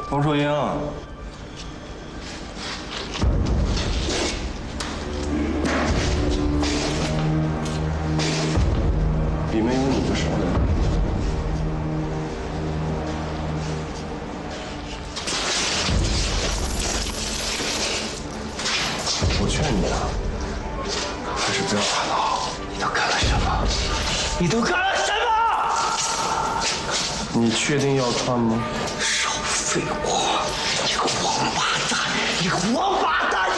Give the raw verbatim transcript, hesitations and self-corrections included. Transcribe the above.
王硕英，里面有你的熟人。我劝你啊，还是不要看了。 你都干了什么？你都干了什么？ 你确定要看吗？ 少废话！你个王八蛋！你个王八蛋！你！